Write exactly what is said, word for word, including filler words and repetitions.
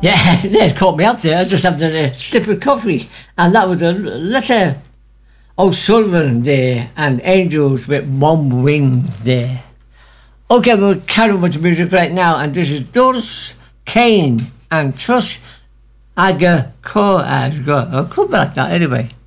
Yeah, they caught me up there. I just having a sip of coffee, and that was a letter. O'Sullivan there and Angels with One Wing there. Okay, we'll carry on with the music right now, and this is Doris Kane and Trust Aga Ko as God. I'll come back that anyway.